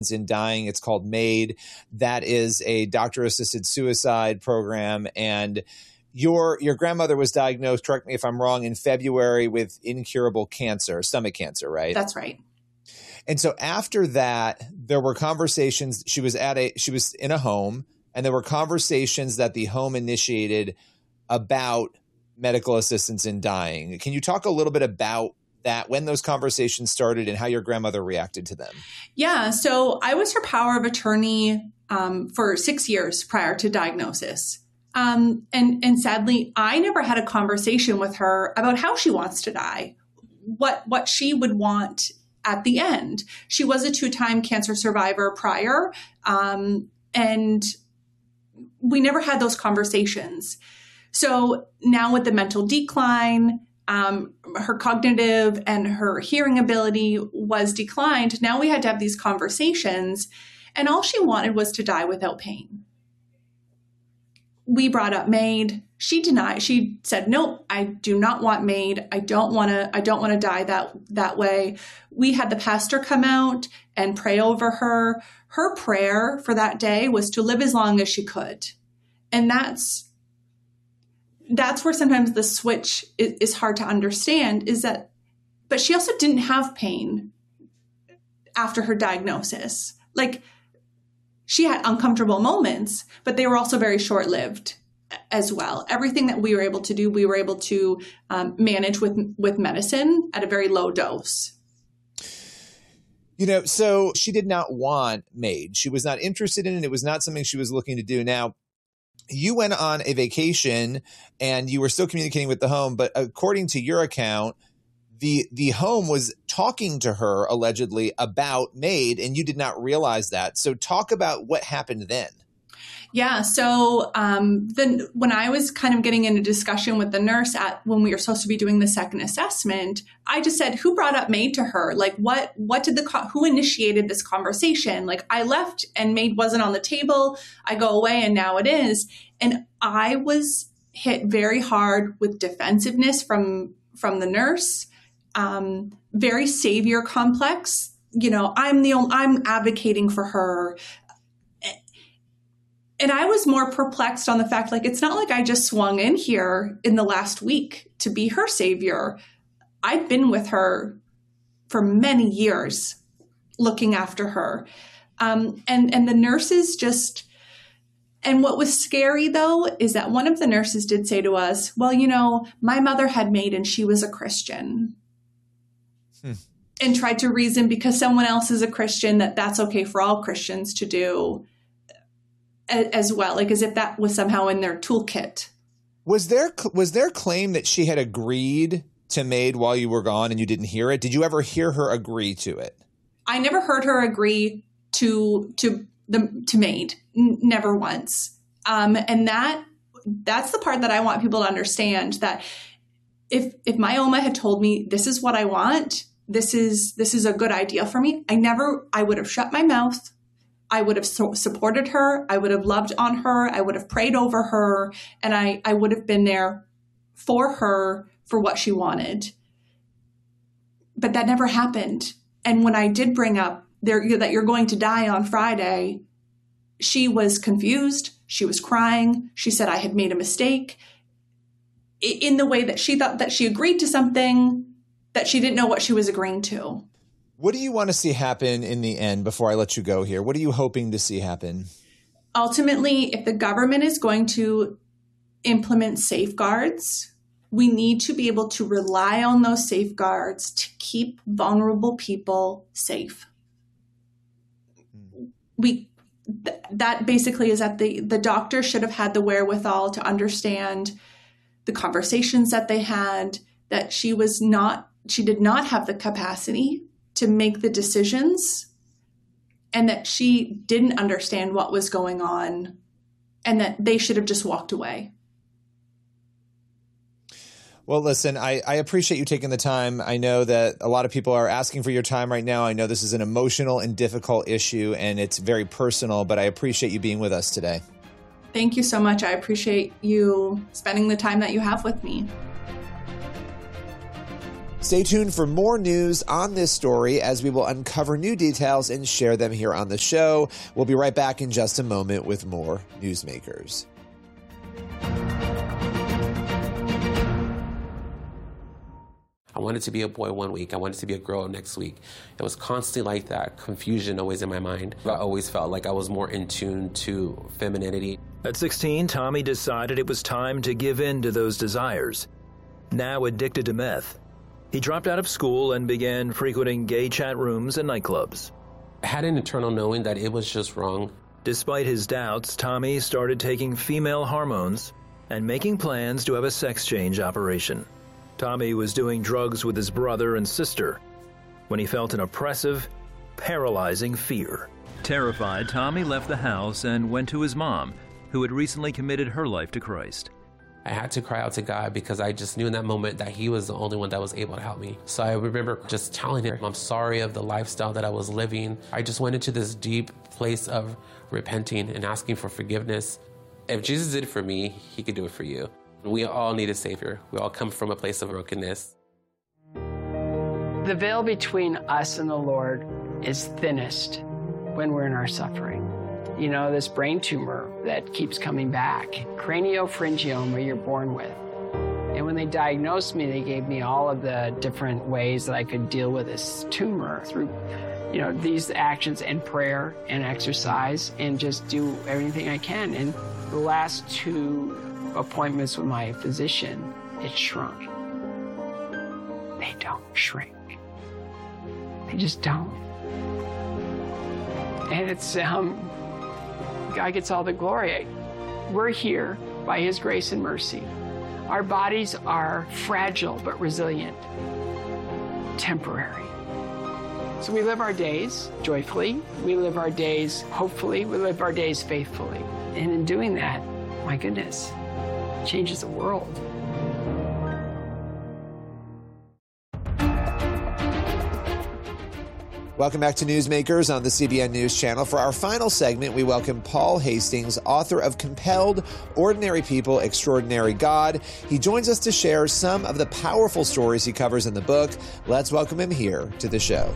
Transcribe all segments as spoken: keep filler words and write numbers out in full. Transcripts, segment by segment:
in dying. It's called MAID. That is a doctor-assisted suicide program. And your your grandmother was diagnosed, correct me if I'm wrong, in February with incurable cancer, stomach cancer, right? That's right. And so after that, there were conversations. She was at a she was in a home, and there were conversations that the home initiated about medical assistance in dying. Can you talk a little bit about that, when those conversations started and how your grandmother reacted to them? Yeah. So I was her power of attorney um, for six years prior to diagnosis. Um, and, and sadly, I never had a conversation with her about how she wants to die, what, what she would want at the end. She was a two-time cancer survivor prior. Um, and we never had those conversations. So now with the mental decline, Um, her cognitive and her hearing ability was declined. Now we had to have these conversations, and all she wanted was to die without pain. We brought up MAID. She denied. She said, "No, I do not want MAID. I don't want to. I don't want to die that that way." We had the pastor come out and pray over her. Her prayer for that day was to live as long as she could, and that's. That's where sometimes the switch is, is hard to understand, is that, but she also didn't have pain after her diagnosis. Like, she had uncomfortable moments, but they were also very short-lived as well. Everything that we were able to do, we were able to um, manage with, with medicine at a very low dose. You know, so she did not want MAID. She was not interested in it. It was not something she was looking to do. Now, you went on a vacation and you were still communicating with the home, but according to your account, the the home was talking to her allegedly about MAID, and you did not realize that. So talk about what happened then. Yeah. So um, then when I was kind of getting into discussion with the nurse at when we were supposed to be doing the second assessment, I just said, who brought up MAID to her? Like, what, what did the, co- who initiated this conversation? Like, I left and MAID wasn't on the table. I go away and now it is. And I was hit very hard with defensiveness from, from the nurse, um, very savior complex. You know, I'm the only, I'm advocating for her. And I was more perplexed on the fact, like, it's not like I just swung in here in the last week to be her savior. I'd been with her for many years looking after her. Um, and, and the nurses just, and what was scary though, is that one of the nurses did say to us, well, you know, my mother had MAID and she was a Christian. Hmm. And tried to reason because someone else is a Christian that that's okay for all Christians to do as well, like as if that was somehow in their toolkit. Was there was there claim that she had agreed to MAID while you were gone and you didn't hear it? Did you ever hear her agree to it? I never heard her agree to to the to MAID, N- never once. Um, and that that's the part that I want people to understand, that if if my Oma had told me this is what I want, this is this is a good idea for me, I never I would have shut my mouth. I would have so supported her. I would have loved on her. I would have prayed over her. And I, I would have been there for her for what she wanted. But that never happened. And when I did bring up there, that you're going to die on Friday, she was confused. She was crying. She said I had made a mistake in the way that she thought that she agreed to something that she didn't know what she was agreeing to. What do you want to see happen in the end before I let you go here? What are you hoping to see happen? Ultimately, if the government is going to implement safeguards, we need to be able to rely on those safeguards to keep vulnerable people safe. We th- that basically is that the, the doctor should have had the wherewithal to understand the conversations that they had, that she was not, she did not have the capacity to make the decisions, and that she didn't understand what was going on, and that they should have just walked away. Well, listen, I, I appreciate you taking the time. I know that a lot of people are asking for your time right now. I know this is an emotional and difficult issue, and it's very personal, but I appreciate you being with us today. Thank you so much. I appreciate you spending the time that you have with me. Stay tuned for more news on this story as we will uncover new details and share them here on the show. We'll be right back in just a moment with more Newsmakers. I wanted to be a boy one week. I wanted to be a girl next week. It was constantly like that, confusion always in my mind. I always felt like I was more in tune to femininity. At sixteen, Tommy decided it was time to give in to those desires. Now addicted to meth, he dropped out of school and began frequenting gay chat rooms and nightclubs. I had an internal knowing that it was just wrong. Despite his doubts, Tommy started taking female hormones and making plans to have a sex change operation. Tommy was doing drugs with his brother and sister when he felt an oppressive, paralyzing fear. Terrified, Tommy left the house and went to his mom, who had recently committed her life to Christ. I had to cry out to God because I just knew in that moment that he was the only one that was able to help me. So I remember just telling him, I'm sorry of the lifestyle that I was living. I just went into this deep place of repenting and asking for forgiveness. If Jesus did it for me, he could do it for you. We all need a Savior. We all come from a place of brokenness. The veil between us and the Lord is thinnest when we're in our suffering. You know, this brain tumor that keeps coming back, craniopharyngioma you're born with. And when they diagnosed me, they gave me all of the different ways that I could deal with this tumor through, you know, these actions and prayer and exercise and just do everything I can. And the last two appointments with my physician, it shrunk. They don't shrink. They just don't. And it's, um, God gets all the glory. We're here by his grace and mercy. Our bodies are fragile but resilient, temporary. So we live our days joyfully. We live our days hopefully. We live our days faithfully. And in doing that, my goodness, it changes the world. Welcome back to Newsmakers on the C B N News Channel. For our final segment, we welcome Paul Hastings, author of Compelled, Ordinary People, Extraordinary God. He joins us to share some of the powerful stories he covers in the book. Let's welcome him here to the show.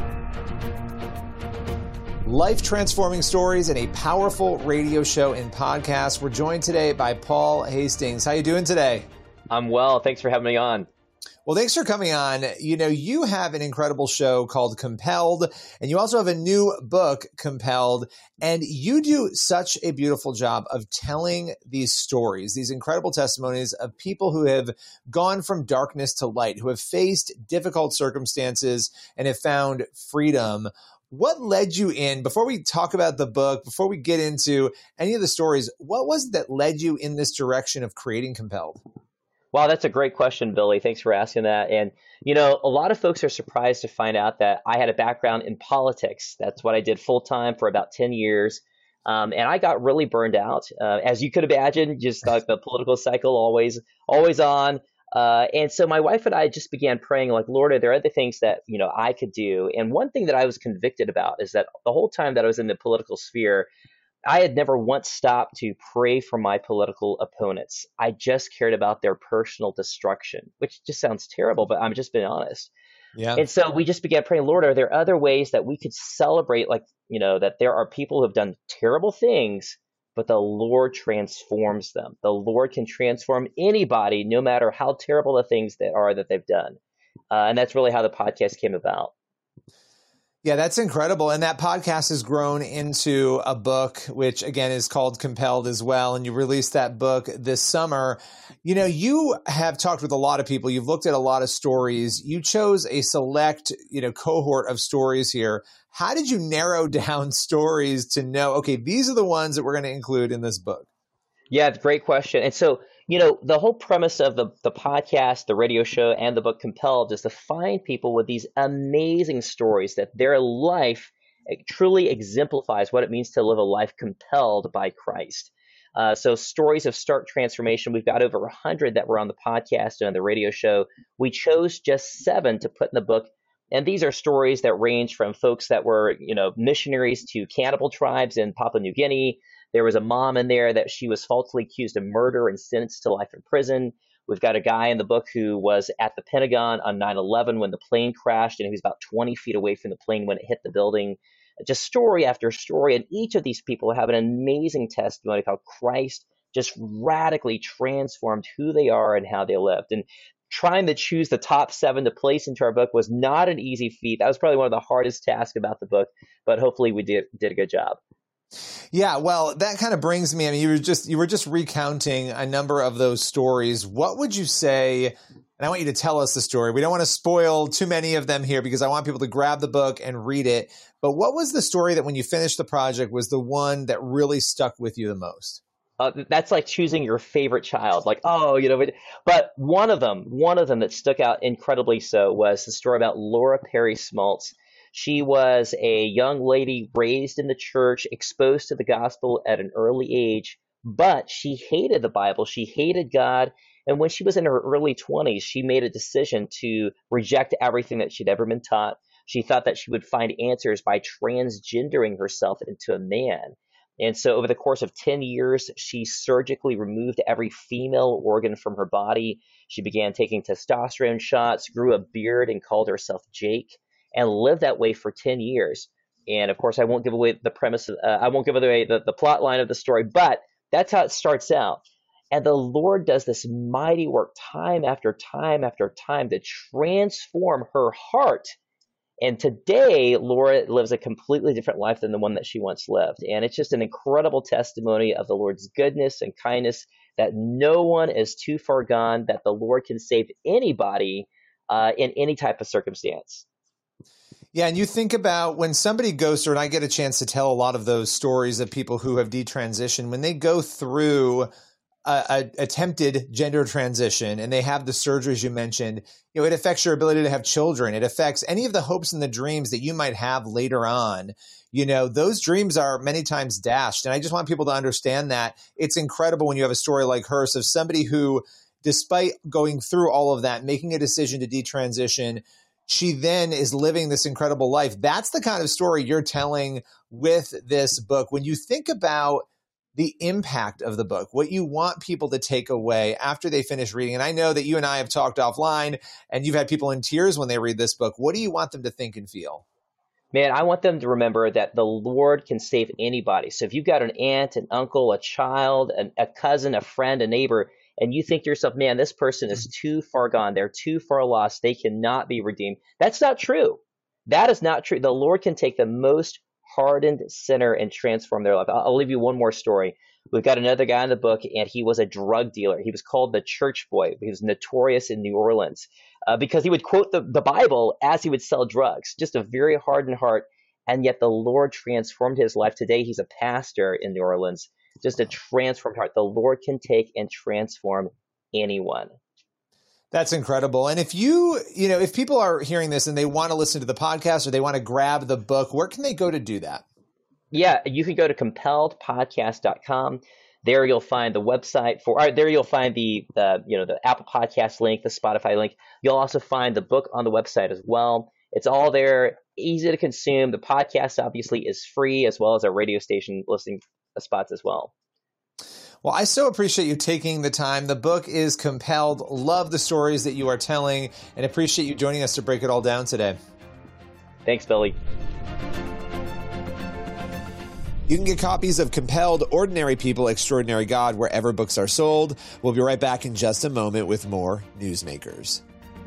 Life-transforming stories and a powerful radio show and podcast. We're joined today by Paul Hastings. How you doing today? I'm well. Thanks for having me on. Well, thanks for coming on. You know, you have an incredible show called Compelled, and you also have a new book, Compelled, and you do such a beautiful job of telling these stories, these incredible testimonies of people who have gone from darkness to light, who have faced difficult circumstances and have found freedom. What led you in, before we talk about the book, before we get into any of the stories, what was it that led you in this direction of creating Compelled? Wow, that's a great question, Billy. Thanks for asking that. And, you know, a lot of folks are surprised to find out that I had a background in politics. That's what I did full time for about ten years. Um, and I got really burned out. Uh, as you could imagine, just like the political cycle, always, always on. Uh, and so my wife and I just began praying, like, Lord, are there other things that, you know, I could do? And one thing that I was convicted about is that the whole time that I was in the political sphere, I had never once stopped to pray for my political opponents. I just cared about their personal destruction, which just sounds terrible, but I'm just being honest. Yeah. And so we just began praying, Lord, are there other ways that we could celebrate, like, you know, that there are people who have done terrible things, but the Lord transforms them. The Lord can transform anybody, no matter how terrible the things that are that they've done. Uh, and that's really how the podcast came about. Yeah, that's incredible. And that podcast has grown into a book, which again is called Compelled as well. And you released that book this summer. You know, you have talked with a lot of people. You've looked at a lot of stories. You chose a select, you know, cohort of stories here. How did you narrow down stories to know, okay, these are the ones that we're going to include in this book? Yeah, it's a great question. And so, you know, the whole premise of the, the podcast, the radio show, and the book Compelled is to find people with these amazing stories that their life truly exemplifies what it means to live a life compelled by Christ. Uh, so stories of stark transformation, we've got over one hundred that were on the podcast and on the radio show. We chose just seven to put in the book. And these are stories that range from folks that were, you know, missionaries to cannibal tribes in Papua New Guinea. There was a mom in there that she was falsely accused of murder and sentenced to life in prison. We've got a guy in the book who was at the Pentagon on nine eleven when the plane crashed, and he was about twenty feet away from the plane when it hit the building. Just story after story. And each of these people have an amazing testimony of how Christ just radically transformed who they are and how they lived. And trying to choose the top seven to place into our book was not an easy feat. That was probably one of the hardest tasks about the book, but hopefully we did did a good job. Yeah, well, that kind of brings me, I mean, you were just you were just recounting a number of those stories. What would you say, and I want you to tell us the story. We don't want to spoil too many of them here because I want people to grab the book and read it. But what was the story that when you finished the project was the one that really stuck with you the most? Uh, that's like choosing your favorite child. Like, oh, you know, but one of them, one of them that stuck out incredibly so was the story about Laura Perry Smoltz. She was a young lady raised in the church, exposed to the gospel at an early age, but she hated the Bible. She hated God. And when she was in her early twenties, she made a decision to reject everything that she'd ever been taught. She thought that she would find answers by transgendering herself into a man. And so over the course of ten years, she surgically removed every female organ from her body. She began taking testosterone shots, grew a beard, and called herself Jake, and lived that way for ten years. And of course, I won't give away the premise, of, uh, I won't give away the, the plot line of the story, but that's how it starts out. And the Lord does this mighty work time after time after time to transform her heart. And today, Laura lives a completely different life than the one that she once lived. And it's just an incredible testimony of the Lord's goodness and kindness, that no one is too far gone, that the Lord can save anybody uh, in any type of circumstance. Yeah, and you think about when somebody goes through, and I get a chance to tell a lot of those stories of people who have detransitioned, when they go through a, a attempted gender transition and they have the surgeries you mentioned, you know, it affects your ability to have children. It affects any of the hopes and the dreams that you might have later on. You know, those dreams are many times dashed. And I just want people to understand that it's incredible when you have a story like hers of somebody who, despite going through all of that, making a decision to detransition, she then is living this incredible life. That's the kind of story you're telling with this book. When you think about the impact of the book, what you want people to take away after they finish reading, and I know that you and I have talked offline and you've had people in tears when they read this book. What do you want them to think and feel? Man, I want them to remember that the Lord can save anybody. So if you've got an aunt, an uncle, a child, an, a cousin, a friend, a neighbor, and you think to yourself, man, this person is too far gone, they're too far lost, they cannot be redeemed. That's not true. That is not true. The Lord can take the most hardened sinner and transform their life. I'll, I'll leave you one more story. We've got another guy in the book, and he was a drug dealer. He was called the Church Boy. He was notorious in New Orleans uh, because he would quote the, the Bible as he would sell drugs. Just a very hardened heart, and yet the Lord transformed his life. Today, he's a pastor in New Orleans. Just a transformed heart. The Lord can take and transform anyone. That's incredible. And if you, you know, if people are hearing this and they want to listen to the podcast or they want to grab the book, where can they go to do that? Yeah, you can go to compelled podcast dot com. There you'll find the website for, or there you'll find the, the, you know, the Apple Podcast link, the Spotify link. You'll also find the book on the website as well. It's all there, easy to consume. The podcast obviously is free, as well as our radio station listening spots as well. Well, I so appreciate you taking the time. The book is Compelled. Love the stories that you are telling, and appreciate you joining us to break it all down today. Thanks, Billy. You can get copies of Compelled, Ordinary People, Extraordinary God wherever books are sold. We'll be right back in just a moment with more Newsmakers.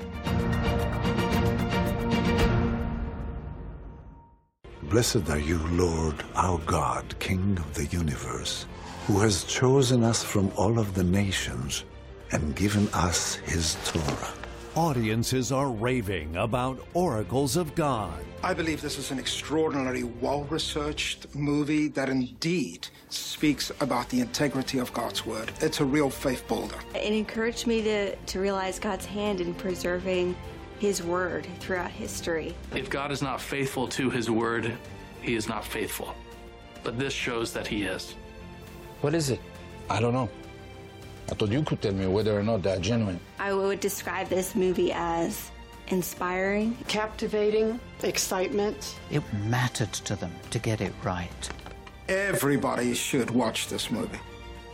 Blessed are you, Lord, our God, King of the universe, who has chosen us from all of the nations and given us his Torah. Audiences are raving about Oracles of God. I believe this is an extraordinarily well-researched movie that indeed speaks about the integrity of God's word. It's a real faith builder. It encouraged me to, to realize God's hand in preserving his word throughout history. If God is not faithful to his word, he is not faithful. But this shows that he is. What is it? I don't know. I thought you could tell me whether or not they're genuine. I would describe this movie as inspiring, captivating, excitement. It mattered to them to get it right. Everybody should watch this movie.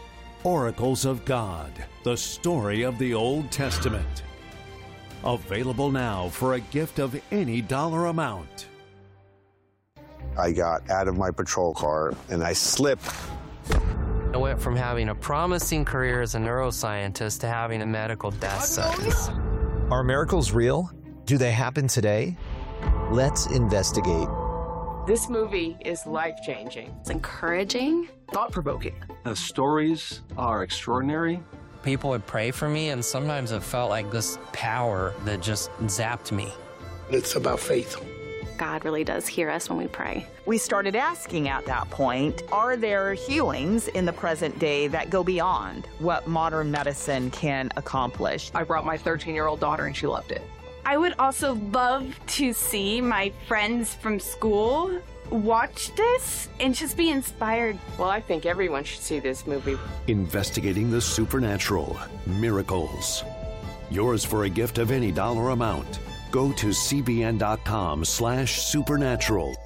Oracles of God, the story of the Old Testament. Available now for a gift of any dollar amount. I got out of my patrol car and I slipped. I went from having a promising career as a neuroscientist to having a medical death sentence. Are miracles real? Do they happen today? Let's investigate. This movie is life-changing. It's encouraging. Thought-provoking. The stories are extraordinary. People would pray for me, and sometimes it felt like this power that just zapped me. It's about faith. God really does hear us when we pray. We started asking at that point, are there healings in the present day that go beyond what modern medicine can accomplish? I brought my thirteen-year-old daughter, and she loved it. I would also love to see my friends from school watch this and just be inspired. Well, I think everyone should see this movie. Investigating the supernatural. Miracles. Yours for a gift of any dollar amount. Go to cbn.com slash supernatural.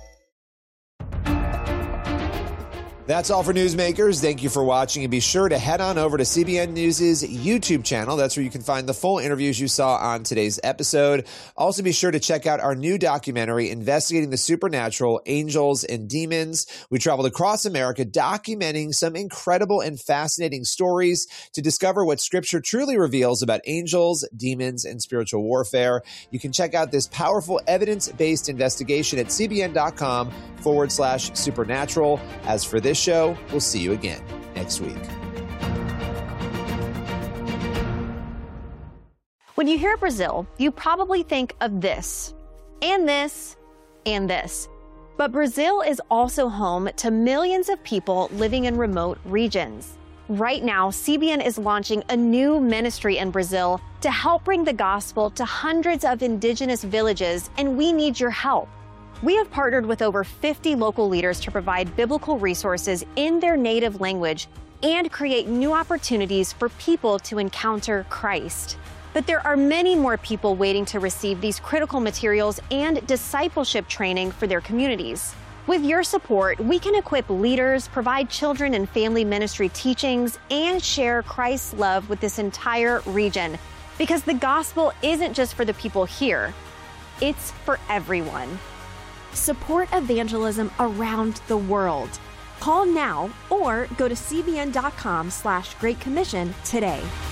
That's all for Newsmakers. Thank you for watching, and be sure to head on over to C B N News' YouTube channel. That's where you can find the full interviews you saw on today's episode. Also, be sure to check out our new documentary, Investigating the Supernatural, Angels and Demons. We traveled across America documenting some incredible and fascinating stories to discover what Scripture truly reveals about angels, demons, and spiritual warfare. You can check out this powerful evidence-based investigation at cbn.com forward slash supernatural. As for this show, we'll see you again next week. When you hear Brazil, you probably think of this, and this, and this. But Brazil is also home to millions of people living in remote regions. Right now, C B N is launching a new ministry in Brazil to help bring the gospel to hundreds of indigenous villages, and we need your help. We have partnered with over fifty local leaders to provide biblical resources in their native language and create new opportunities for people to encounter Christ. But there are many more people waiting to receive these critical materials and discipleship training for their communities. With your support, we can equip leaders, provide children and family ministry teachings, and share Christ's love with this entire region. Because the gospel isn't just for the people here, it's for everyone. Support evangelism around the world. Call now or go to cbn.com slash Great Commission today.